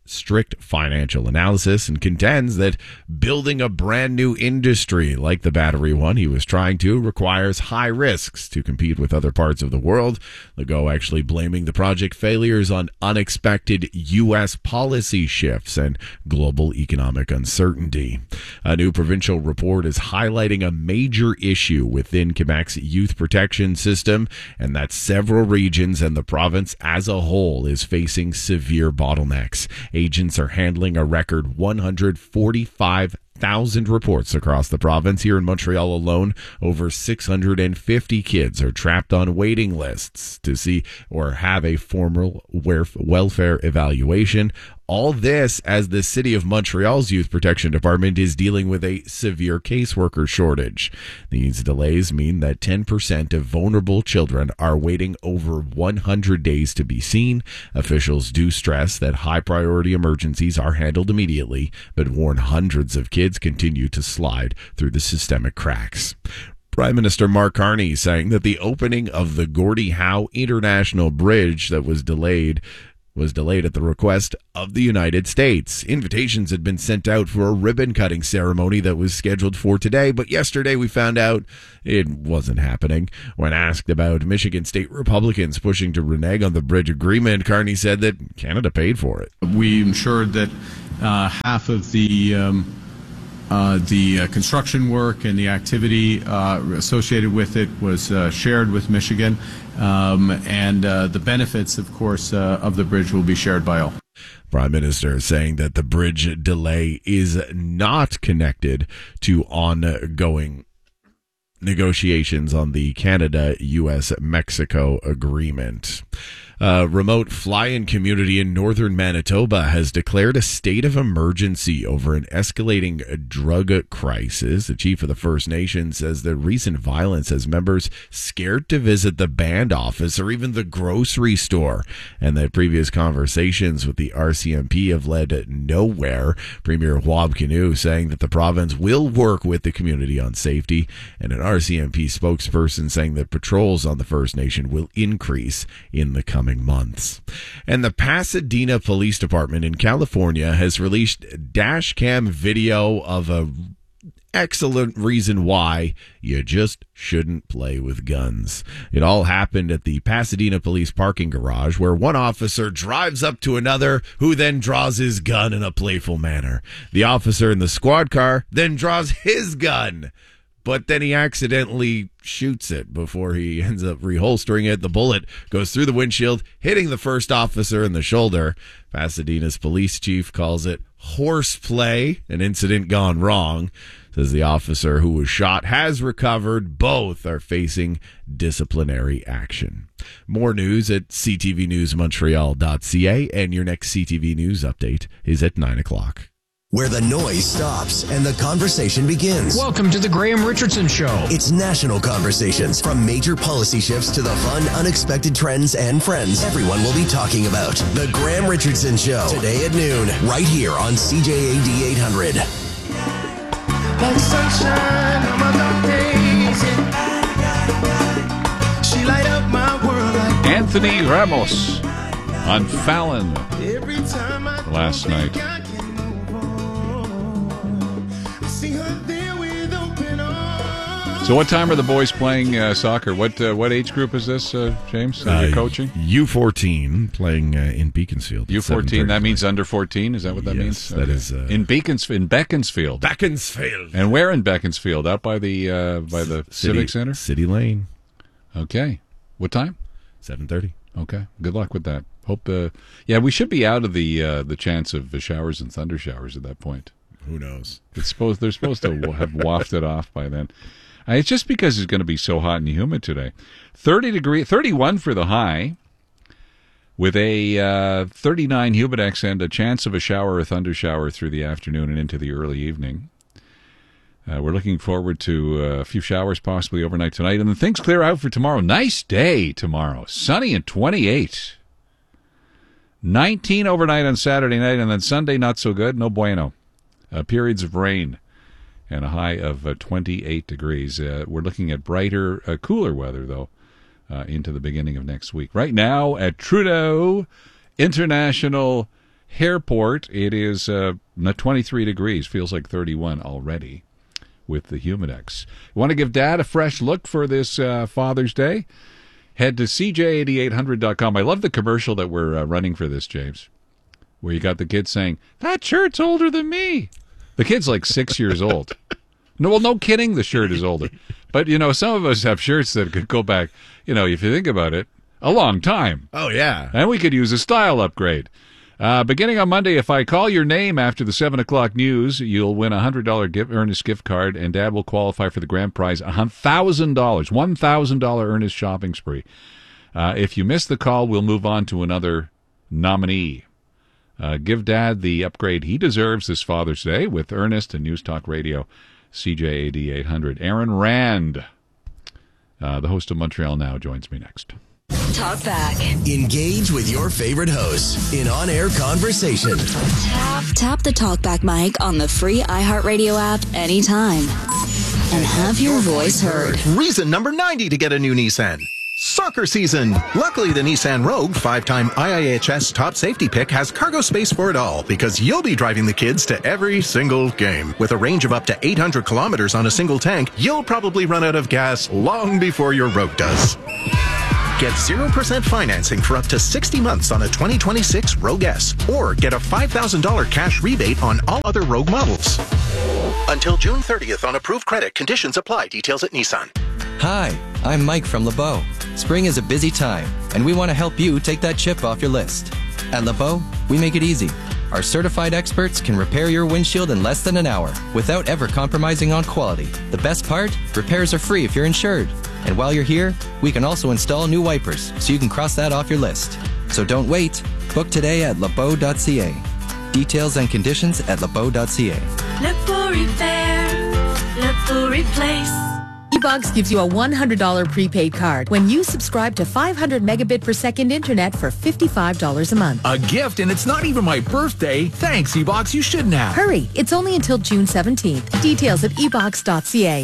strict financial analysis and contends that building a brand new industry like the battery one he was trying to requires high risks to compete with other parts of the world. Legault actually blaming the project failures on unexpected U S policy shifts and global economic uncertainty. A new provincial report is highlighting a major issue within Quebec's youth protection system, and that several regions and the province as a whole is facing severe bottlenecks. Agents are handling a record one hundred forty-five thousand reports across the province. Here in Montreal alone, over six hundred fifty kids are trapped on waiting lists to see or have a formal welfare evaluation. All this as the City of Montreal's Youth Protection Department is dealing with a severe caseworker shortage. These delays mean that ten percent of vulnerable children are waiting over one hundred days to be seen. Officials do stress that high-priority emergencies are handled immediately, but warn hundreds of kids continue to slide through the systemic cracks. Prime Minister Mark Carney saying that the opening of the Gordie Howe International Bridge that was delayed was delayed at the request of the United States. Invitations had been sent out for a ribbon-cutting ceremony that was scheduled for today, but yesterday we found out it wasn't happening. When asked about Michigan State Republicans pushing to renege on the bridge agreement, Carney said that Canada paid for it. We ensured that uh, half of the um, uh, the uh, construction work and the activity uh, associated with it was uh, shared with Michigan. Um, and uh, the benefits, of course, uh, of the bridge will be shared by all. Prime Minister saying that the bridge delay is not connected to ongoing negotiations on the Canada-U S Mexico agreement. A remote fly-in community in northern Manitoba has declared a state of emergency over an escalating drug crisis. The chief of the First Nation says the recent violence has members scared to visit the band office or even the grocery store, and that previous conversations with the R C M P have led nowhere. Premier Huab Kinew saying that the province will work with the community on safety, and an R C M P spokesperson saying that patrols on the First Nation will increase in the coming months. And the Pasadena Police Department in California has released dash cam video of a excellent reason why you just shouldn't play with guns. It all happened at the Pasadena Police parking garage, where one officer drives up to another who then draws his gun in a playful manner. The officer in the squad car then draws his gun, but then he accidentally shoots it before he ends up reholstering it. The bullet goes through the windshield, hitting the first officer in the shoulder. Pasadena's police chief calls it horseplay, an incident gone wrong. Says the officer who was shot has recovered. Both are facing disciplinary action. More news at c t v news montreal dot c a, and your next C T V News update is at nine o'clock. Where the noise stops and the conversation begins. Welcome to the Graham Richardson Show. It's national conversations, from major policy shifts to the fun, unexpected trends and friends everyone will be talking about. The Graham Richardson Show, today at noon, right here on C J A D eight hundred. Like sunshine on my dark days, yeah. She light up my world like Anthony Ramos on Fallon last night. So what time are the boys playing uh, soccer? What uh, what age group is this, uh, James, that you're coaching? U fourteen, playing uh, in Beaconsfield. U fourteen, that means under fourteen? Is that what that yes, means? that okay. is... Uh, in Beacons, in Beaconsfield. Beaconsfield. And where in Beaconsfield? Out by the uh, by the City, Civic Center? City Lane. Okay. What time? seven thirty. Okay. Good luck with that. Hope. Uh, yeah, we should be out of the uh, the chance of showers and thunder showers at that point. Who knows? It's supposed They're supposed to have wafted off by then. Uh, it's just because it's going to be so hot and humid today. thirty degree, thirty-one for the high, with a uh, thirty-nine humidex and a chance of a shower or thunder shower through the afternoon and into the early evening. Uh, we're looking forward to uh, a few showers possibly overnight tonight, and then things clear out for tomorrow. Nice day tomorrow, sunny and twenty-eight. nineteen overnight on Saturday night, and then Sunday not so good, no bueno. Uh, periods of rain. And a high of uh, twenty-eight degrees. Uh, we're looking at brighter, uh, cooler weather, though, uh, into the beginning of next week. Right now at Trudeau International Hairport, it is uh, twenty-three degrees. Feels like thirty-one already with the Humidex. Want to give Dad a fresh look for this uh, Father's Day? Head to C J eighty-eight hundred dot com. I love the commercial that we're uh, running for this, James, where you got the kid saying, "That shirt's older than me." The kid's like six years old. No, well, no kidding, the shirt is older. But, you know, some of us have shirts that could go back, you know, if you think about it, a long time. Oh, yeah. And we could use a style upgrade. Uh, beginning on Monday, if I call your name after the seven o'clock news, you'll win a one hundred dollars gift, Earnest gift card, and Dad will qualify for the grand prize, one thousand dollars, one thousand dollars Earnest shopping spree. Uh, if you miss the call, we'll move on to another nominee. Uh, give Dad the upgrade he deserves this Father's Day with Earnest and News Talk Radio, C J eighty-eight hundred. Aaron Rand, uh, the host of Montreal Now, joins me next. Talk back. Engage with your favorite hosts in on-air conversation. Tap, tap the TalkBack mic on the free iHeartRadio app anytime and have your voice heard. Reason number ninety to get a new Nissan. Soccer season. Luckily, the Nissan Rogue, five-time I I H S top safety pick, has cargo space for it all because you'll be driving the kids to every single game. With a range of up to eight hundred kilometers on a single tank, you'll probably run out of gas long before your Rogue does. Get zero percent financing for up to sixty months on a twenty twenty-six Rogue S, or get a five thousand dollars cash rebate on all other Rogue models. Until June thirtieth on approved credit. Conditions apply. Details at Nissan. Hi, I'm Mike from LeBeau. Spring is a busy time, and we want to help you take that chip off your list. At LeBeau, we make it easy. Our certified experts can repair your windshield in less than an hour without ever compromising on quality. The best part? Repairs are free if you're insured. And while you're here, we can also install new wipers so you can cross that off your list. So don't wait. Book today at lebeau dot c a. Details and conditions at lebeau dot c a. LeBeau Repair, LeBeau Replace. eBugs gives you a one hundred dollars prepaid card when you subscribe to five hundred megabit per second internet for fifty-five dollars a month. A gift, and it's not even my birthday. Thanks, eBox. You shouldn't have. Hurry. It's only until June seventeenth. Details at e box dot c a.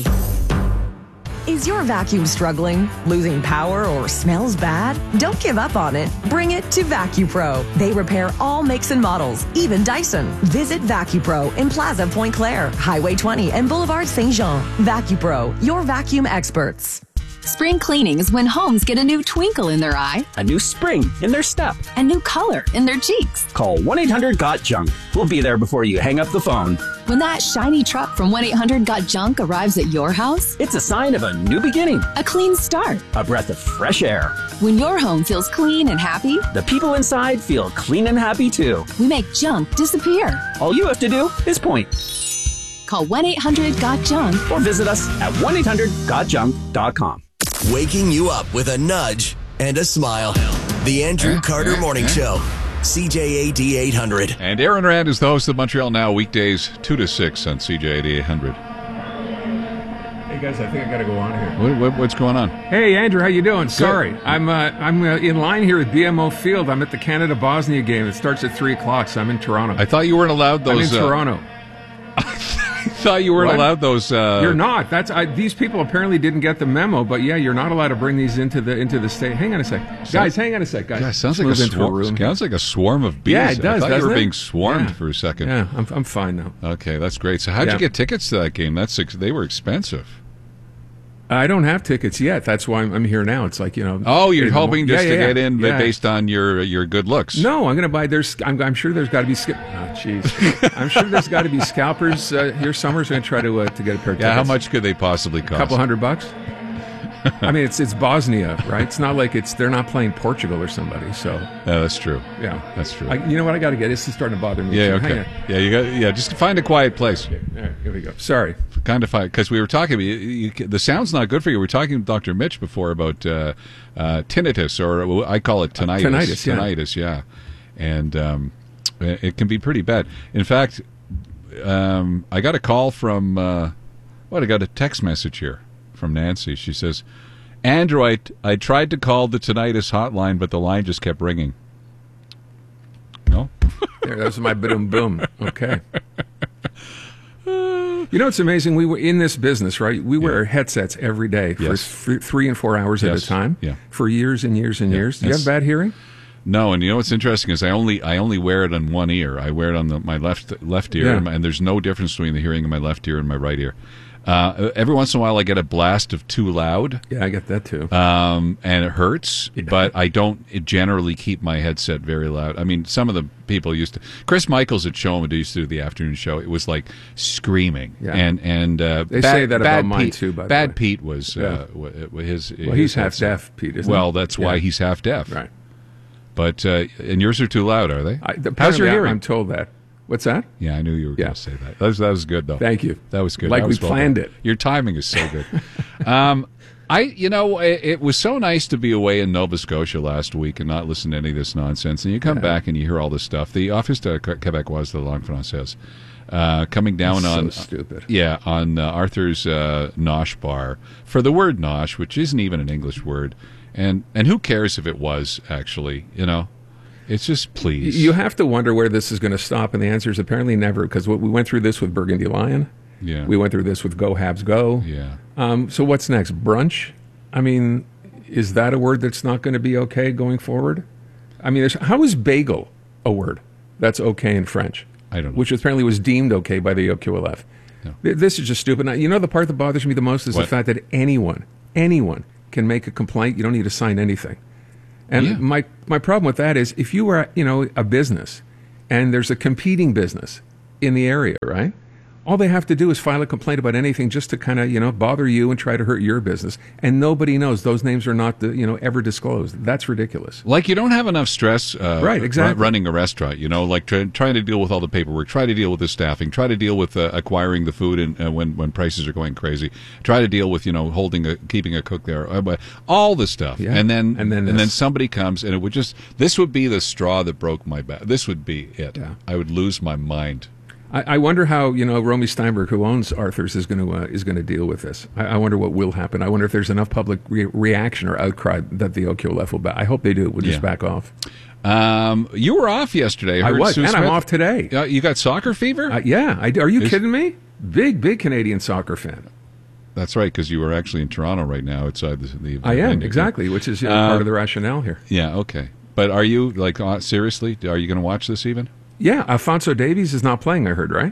Is your vacuum struggling, losing power, or smells bad? Don't give up on it. Bring it to VacuPro. They repair all makes and models, even Dyson. Visit VacuPro in Plaza Point Claire, Highway twenty, and Boulevard Saint Jean. VacuPro, your vacuum experts. Spring cleaning is when homes get a new twinkle in their eye, a new spring in their step, a new color in their cheeks. Call one eight hundred got junk. We'll be there before you hang up the phone. When that shiny truck from one eight hundred got junk arrives at your house, it's a sign of a new beginning, a clean start, a breath of fresh air. When your home feels clean and happy, the people inside feel clean and happy too. We make junk disappear. All you have to do is point. Call one eight hundred got junk or visit us at one eight hundred got junk dot com. Waking you up with a nudge and a smile. The Andrew Carter Morning Show. C J A D eight hundred. And Aaron Rand is the host of Montreal Now, weekdays two to six on C J A D eight hundred. Hey guys, I think I got to go on here. What, what, what's going on? Hey Andrew, how you doing? Sorry, Good. I'm uh, I'm uh, in line here at B M O Field. I'm at the Canada Bosnia game. It starts at three o'clock, so I'm in Toronto. I thought you weren't allowed those. I'm in uh, Toronto. I thought you weren't What? allowed those. Uh... You're not. That's I, these people apparently didn't get the memo, but yeah, you're not allowed to bring these into the into the state. Hang on a sec, guys. Hang on a sec, guys. Yeah, it sounds Let's like a move into swarm. room. Sounds like a swarm of bees. Yeah, it does. I thought you were doesn't being it? swarmed Yeah. for a second. Yeah, I'm I'm fine now. Okay, that's great. So how'd Yeah. you get tickets to that game? That's ex- they were expensive. I don't have tickets yet. That's why I'm, I'm here now. It's like, you know. Oh, you're it- hoping yeah, just yeah, to yeah. get in Yeah. based on your your good looks. No, I'm going to buy. There's. I'm, I'm sure there's got to be. Sca- oh, jeez. I'm sure there's got to be scalpers uh, here somewhere. Going to try to uh, to get a pair of Yeah, tickets. how much could they possibly cost? A couple hundred bucks. I mean, it's it's Bosnia, right? It's not like it's they're not playing Portugal or somebody. So Yeah, that's true. yeah, That's true. I, you know what? I got to get. This is starting to bother me. Yeah, too. Hang okay. on. Yeah, you got. Yeah, just find a quiet place. All right, here we go. Sorry. Kind of fine because we were talking. You, you, the sound's not good for you. We were talking to Doctor Mitch before about uh, uh, tinnitus, or I call it tinnitus. Uh, tinnitus, yeah. Tinnitus, yeah. And um, it can be pretty bad. In fact, um, I got a call from. Uh, what? I got a text message here from Nancy. She says, "Andrew, I, I tried to call the tinnitus hotline, but the line just kept ringing." No. There, that was my boom boom. Okay. You know, it's amazing. We were in this business, right? We wear headsets every day for Yes. th- three and four hours at Yes. a time Yeah. for years and years and Yeah. years. Do you Yes. have bad hearing? No, and you know what's interesting is I only I only wear it on one ear. I wear it on the, my left left ear, Yeah. and, my, and there's no difference between the hearing in my left ear and my right ear. Uh, every once in a while, I get a blast of too loud. Yeah, I get that too. Um, and it hurts, but I don't generally keep my headset very loud. I mean, some of the people used to. Chris Michaels at Showman used to do the afternoon show. It was like screaming, Yeah. and and uh, They Bad- say that Bad about mine Pete, too, by the Bad way. Pete was Yeah. uh, w- w- his. Well, his he's half headset. deaf, Pete, isn't well, he? that's why Yeah. he's half deaf, Right. But uh, and yours are too loud, are they? I, How's your apparently, hearing? I'm told that. What's that? Yeah, I knew you were Yeah. going to say that. That was, that was good, though. Thank you. That was good. Like That we was well planned done. it. Your timing is so good. um, I, you know, it, it was so nice to be away in Nova Scotia last week and not listen to any of this nonsense. And you come Yeah. back and you hear all this stuff. The Office de Québécois de Langue Française uh, coming down That's so on stupid. Yeah, on uh, Arthur's uh, Nosh bar for the word Nosh, which isn't even an English word. And and who cares if it was actually? You know. It's just please. You have to wonder where this is going to stop, and the answer is apparently never, because we went through this with Burgundy Lion. Yeah. We went through this with Go Habs Go. Yeah. Um, so what's next? Brunch? I mean, is that a word that's not going to be okay going forward? I mean, there's, how is bagel a word that's okay in French? I don't know. Which apparently was deemed okay by the O Q L F. No. Th- This is just stupid. Now, you know, the part that bothers me the most is What? the fact that anyone, anyone can make a complaint. You don't need to sign anything. And Yeah. my my problem with that is if you were, you know, a business and there's a competing business in the area, right? All they have to do is file a complaint about anything just to kind of, you know, bother you and try to hurt your business. And nobody knows. Those names are not, you know, ever disclosed. That's ridiculous. Like you don't have enough stress, uh, Right, exactly. run- running a restaurant. You know, like try, trying to deal with all the paperwork, try to deal with the staffing, try to deal with uh, acquiring the food and uh, when when prices are going crazy, try to deal with you know holding a keeping a cook there, uh, but all the stuff, Yeah. and then And then and then this. somebody comes and it would just this would be the straw that broke my back. This would be it. Yeah. I would lose my mind. I, I wonder how, you know, Romy Steinberg, who owns Arthur's, is going to uh, is going to deal with this. I, I wonder what will happen. I wonder if there's enough public re- reaction or outcry that the O Q L F will back. I hope they do. We'll just Yeah. back off. Um, you were off yesterday. I heard was, Sue and I'm Smith- off today. Uh, you got soccer fever? Uh, yeah, I, are you Is- kidding me? Big, big Canadian soccer fan. That's right, because you were actually in Toronto right now outside the. the I am, venue. exactly, which is you know, Uh, part of the rationale here. Yeah, okay. But are you, like, uh, seriously, are you going to watch this even? Yeah, Alfonso Davies is not playing, I heard, right?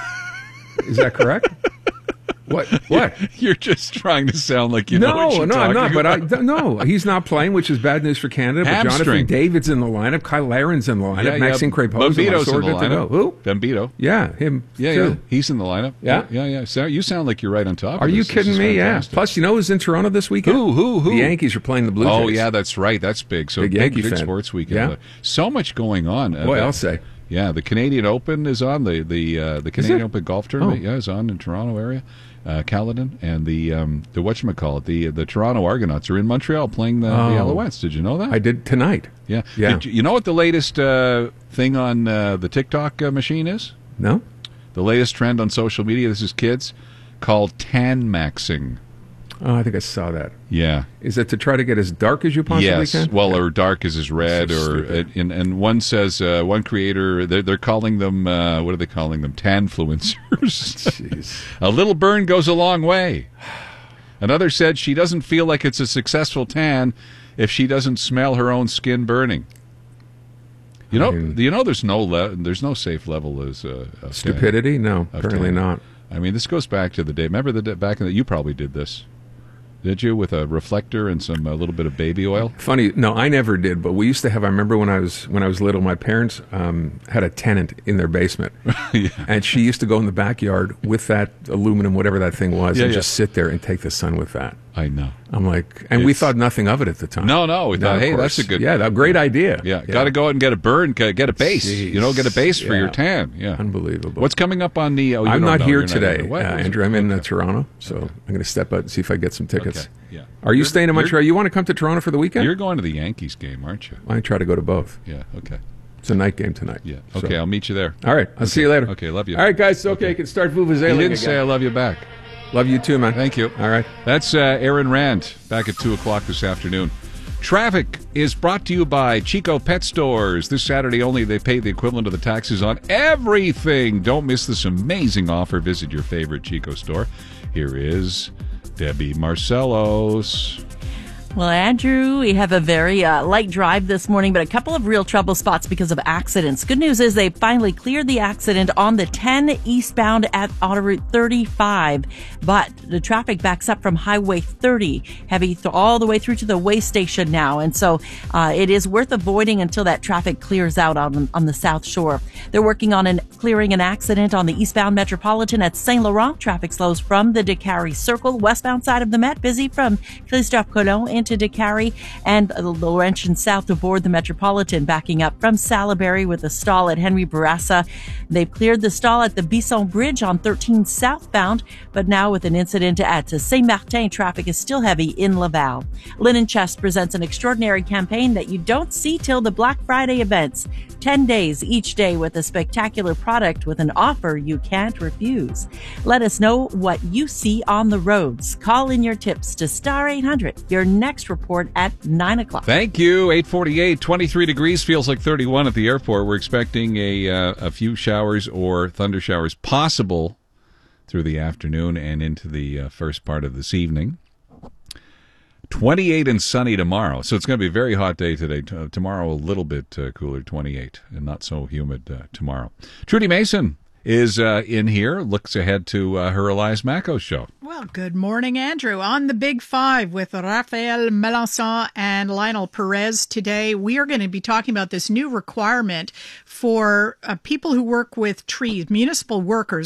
Is that correct? What? What? You're just trying to sound like you know no, what you're no, I'm not. talking But I about. no, he's not playing, which is bad news for Canada. But Jonathan Hamstring. David's in the lineup. Kyle Laren's in the lineup. Yeah, Maxime yeah. Crepeau's in the lineup. Bambito's So we're in the good to go. lineup. Who? Bambito. Yeah, him. Yeah, too. yeah. He's in the lineup. Yeah? Yeah, yeah. So you sound like you're right on top Are of you this. This kidding is me? fantastic. Yeah. Plus, you know who's in Toronto this weekend? Who, who, who? The Yankees are playing the Blue Jays. Oh, yeah, that's right. That's big. So Big big, Yankee big fan. sports weekend. Yeah. Uh, So much going on. Uh, Boy, the- I'll say. Yeah, the Canadian Open is on. The the uh, the Canadian it? Open golf tournament, Oh. yeah, is on in Toronto area. Uh, Caledon and the um, the whatchamacallit, the the Toronto Argonauts are in Montreal playing the, Oh. the Alouettes. Did you know that? I did tonight. Yeah. Yeah. Did you, you know what the latest uh, thing on uh, the TikTok uh, machine is? No? The latest trend on social media, this is kids, called tan maxing. Oh, I think I saw that. Yeah. Is it to try to get as dark as you possibly Yes. can? Well, or dark as is red, So or stupid. and, and one says uh, one creator they're, they're calling them uh, what are they calling them? Tanfluencers. Jeez. A little burn goes a long way. Another said she doesn't feel like it's a successful tan if she doesn't smell her own skin burning. You know, I mean- you know, there's no le- there's no safe level as uh, of tan- Stupidity? No, of apparently tan. not. I mean, this goes back to the day. Remember the day, back in the you probably did this. Did you with a reflector and some a little bit of baby oil? Funny, no, I never did. But we used to have. I remember when I was when I was little, my parents um, had a tenant in their basement, Yeah. and she used to go in the backyard with that aluminum, whatever that thing was, Yeah, and yeah. just sit there and take the sun with that. I know. I'm like, and we It's- thought nothing of it at the time. No, no. We No, thought, of hey, course. that's a good. yeah, that great idea. Yeah, got to go out and get a burn, get a base. You know, get a base for yeah. your tan. Yeah, Unbelievable. What's coming up on the? Oh, you I'm don't not know. here You're not today, here. uh, What? Andrew. I'm in uh, Toronto, so I'm going to step out and see if I get some tickets. Okay, yeah. Are you You're- staying in you're- Montreal? You want to come to Toronto for the weekend? You're going to the Yankees game, aren't you? I try to go to both. Yeah. Okay. It's a night game tonight. Yeah. So- Okay. I'll meet you there. All right. I'll see you later. Okay. Love you. All right, guys. Okay, you can start vuvuzeling You didn't again. say I love you back. Love you too, man. Thank you. All right. That's uh, Aaron Rand back at two o'clock this afternoon. Traffic is brought to you by Chico Pet Stores. This Saturday only, they pay the equivalent of the taxes on everything. Don't miss this amazing offer. Visit your favorite Chico store. Here is Debbie Marcellos. Well, Andrew, we have a very uh, light drive this morning, but a couple of real trouble spots because of accidents. Good news is they finally cleared the accident on the ten eastbound at Autoroute thirty-five, but the traffic backs up from Highway thirty, heavy th- all the way through to the way station now. And so uh, it is worth avoiding until that traffic clears out on, on the South Shore. They're working on an, clearing an accident on the eastbound Metropolitan at Saint Laurent. Traffic slows from the Décarie Circle, westbound side of the Met, busy from Christophe Colomb into to Décarie, and the Laurentian south aboard the Metropolitan, backing up from Salaberry with a stall at Henry Bourassa. They've cleared the stall at the Bisson Bridge on thirteen southbound, but now with an incident at Saint-Martin, traffic is still heavy in Laval. Linen Chest presents an extraordinary campaign that you don't see till the Black Friday events. ten days each day with a spectacular product with an offer you can't refuse. Let us know what you see on the roads. Call in your tips to Star eight hundred. Your next report at nine o'clock. Thank you. eight forty-eight, twenty-three degrees, feels like thirty-one at the airport. We're expecting a uh, a few showers or thunder showers possible through the afternoon and into the uh, first part of this evening. twenty-eight and sunny tomorrow. So it's going to be a very hot day today. T- tomorrow, a little bit uh, cooler, twenty-eight, and not so humid uh, tomorrow. Trudy Mason is uh, in here, looks ahead to uh, her Elias Macco show. Well, good morning, Andrew. On the Big Five with Raphael Melançon and Lionel Perez today, we are going to be talking about this new requirement for uh, people who work with trees, municipal workers.